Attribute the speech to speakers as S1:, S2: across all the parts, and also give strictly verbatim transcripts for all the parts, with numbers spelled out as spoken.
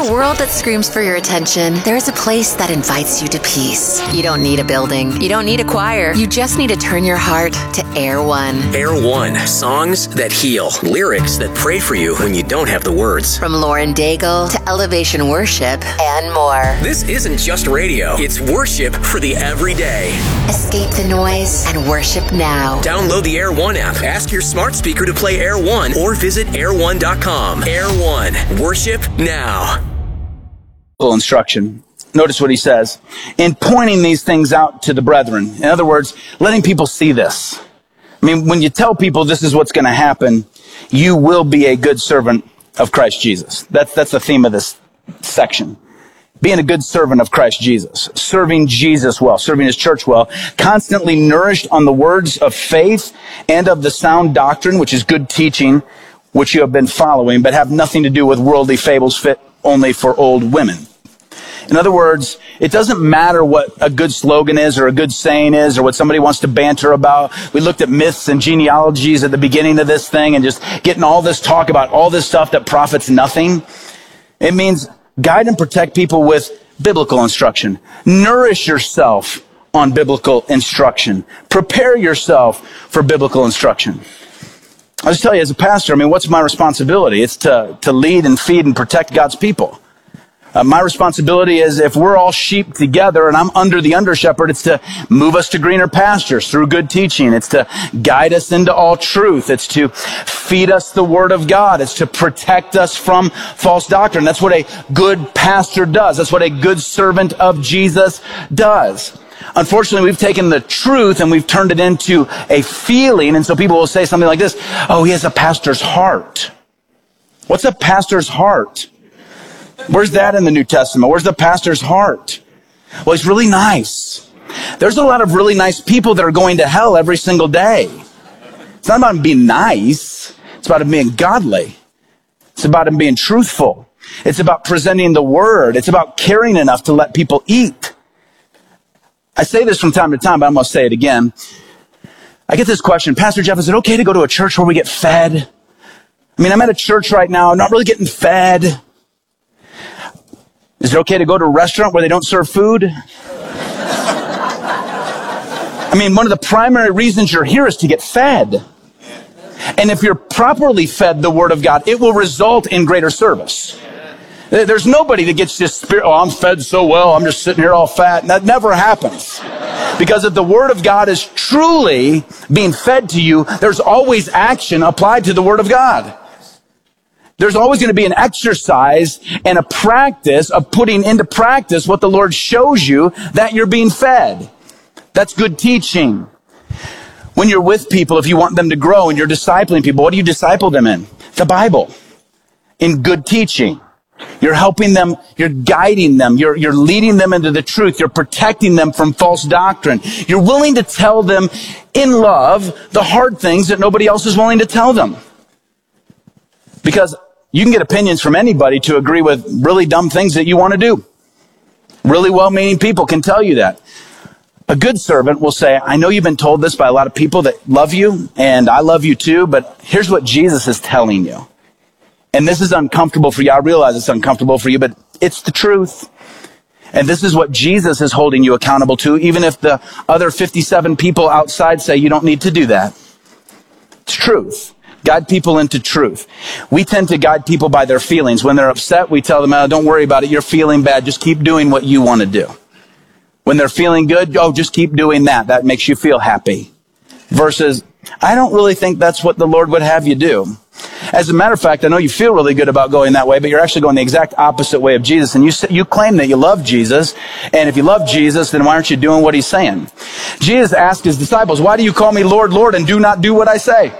S1: a world that screams for your attention, there is a place that invites you to peace. You don't need a building. You don't need a choir. You just need to turn your heart to Air One.
S2: Air One. Songs that heal. Lyrics that pray for you when you don't have the words.
S1: From Lauren Daigle to Elevation Worship and more.
S2: This isn't just radio. It's worship for the everyday.
S1: Escape the noise and worship now.
S2: Download the Air One app. Ask your smart speaker to play Air One or visit air one dot com. Air One. Worship now.
S3: Instruction. Notice what he says. In pointing these things out to the brethren. In other words, letting people see this. I mean, when you tell people this is what's going to happen, you will be a good servant of Christ Jesus. That's, that's the theme of this section. Being a good servant of Christ Jesus. Serving Jesus well. Serving his church well. Constantly nourished on the words of faith and of the sound doctrine, which is good teaching, which you have been following, but have nothing to do with worldly fables fit only for old women. In other words, it doesn't matter what a good slogan is or a good saying is or what somebody wants to banter about. We looked at myths and genealogies at the beginning of this thing and just getting all this talk about all this stuff that profits nothing. It means guide and protect people with biblical instruction. Nourish yourself on biblical instruction. Prepare yourself for biblical instruction. I'll just tell you, as a pastor, I mean, what's my responsibility? It's to, to lead and feed and protect God's people. Uh, my responsibility is, if we're all sheep together and I'm under the under shepherd, it's to move us to greener pastures through good teaching. It's to guide us into all truth. It's to feed us the word of God. It's to protect us from false doctrine. That's what a good pastor does. That's what a good servant of Jesus does. Unfortunately, we've taken the truth and we've turned it into a feeling. And so people will say something like this: oh, he has a pastor's heart. What's a pastor's heart? Where's that in the New Testament? Where's the pastor's heart? Well, he's really nice. There's a lot of really nice people that are going to hell every single day. It's not about him being nice. It's about him being godly. It's about him being truthful. It's about presenting the word. It's about caring enough to let people eat. I say this from time to time, but I'm going to say it again. I get this question: Pastor Jeff, is it okay to go to a church where we get fed? I mean, I'm at a church right now, I'm not really getting fed. Is it okay to go to a restaurant where they don't serve food? I mean, one of the primary reasons you're here is to get fed. And if you're properly fed the Word of God, it will result in greater service. There's nobody that gets this spirit, oh, I'm fed so well, I'm just sitting here all fat. And that never happens. Because if the Word of God is truly being fed to you, there's always action applied to the Word of God. There's always going to be an exercise and a practice of putting into practice what the Lord shows you that you're being fed. That's good teaching. When you're with people, if you want them to grow and you're discipling people, what do you disciple them in? The Bible. In good teaching. You're helping them, you're guiding them, you're, you're leading them into the truth, you're protecting them from false doctrine. You're willing to tell them in love the hard things that nobody else is willing to tell them. Because you can get opinions from anybody to agree with really dumb things that you want to do. Really well-meaning people can tell you that. A good servant will say, I know you've been told this by a lot of people that love you, and I love you too, but here's what Jesus is telling you. And this is uncomfortable for you. I realize it's uncomfortable for you, but it's the truth. And this is what Jesus is holding you accountable to, even if the other fifty-seven people outside say you don't need to do that. It's truth. Guide people into truth. We tend to guide people by their feelings. When they're upset, we tell them, oh, don't worry about it. You're feeling bad. Just keep doing what you want to do. When they're feeling good, oh, just keep doing that. That makes you feel happy. Versus, I don't really think that's what the Lord would have you do. As a matter of fact, I know you feel really good about going that way, but you're actually going the exact opposite way of Jesus. And you you claim that you love Jesus. And if you love Jesus, then why aren't you doing what he's saying? Jesus asked his disciples, why do you call me Lord, Lord, and do not do what I say?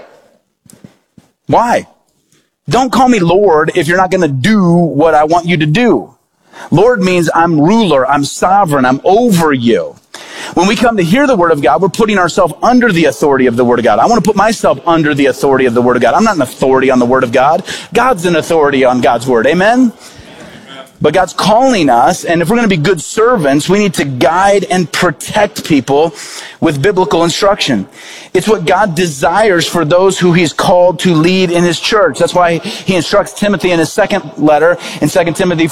S3: Why? Don't call me Lord if you're not going to do what I want you to do. Lord means I'm ruler, I'm sovereign, I'm over you. When we come to hear the Word of God, we're putting ourselves under the authority of the Word of God. I want to put myself under the authority of the Word of God. I'm not an authority on the Word of God. God's an authority on God's Word. Amen? But God's calling us, and if we're going to be good servants, we need to guide and protect people with biblical instruction. It's what God desires for those who he's called to lead in his church. That's why he instructs Timothy in his second letter in Second Timothy